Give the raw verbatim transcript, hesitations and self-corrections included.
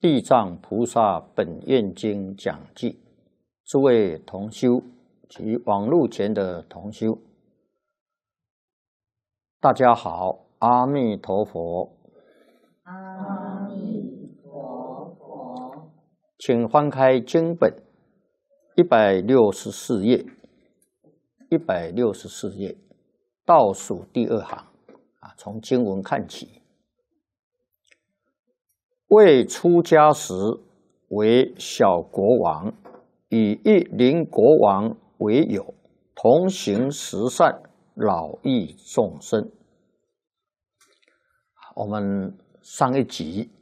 地藏菩萨本愿经讲记，诸位同修及网络前的同修，大家好，阿弥陀佛。 阿弥陀佛。 请翻开经本一百六十四页，一百六十四页倒数第二行啊，从经文看起。未出家时为小国王，与一邻国王为友，同行十善，饶益众生。我们上一集